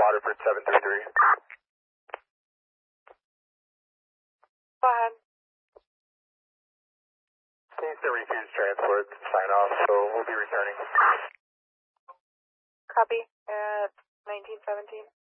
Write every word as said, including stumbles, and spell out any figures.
Waterford seven three three. Go ahead. Needs to refuse transport, sign off, so we'll be returning. Copy. At nineteen seventeen.